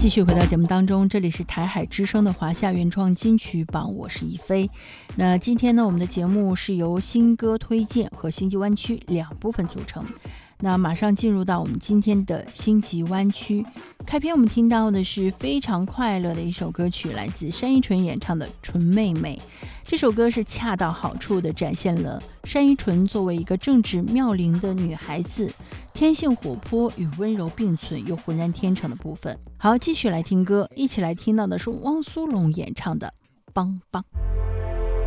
继续回到节目当中，这里是台海之声的华夏原创金曲榜，我是一飞。那今天呢，我们的节目是由新歌推荐和星际湾区两部分组成。那马上进入到我们今天的星际湾区，开篇我们听到的是非常快乐的一首歌曲，来自单依纯演唱的《纯妹妹》。这首歌是恰到好处的展现了单依纯作为一个正直妙龄的女孩子，天性活泼与温柔并存又浑然天成的部分。好，继续来听歌，一起来听到的是汪苏泷演唱的《邦邦》。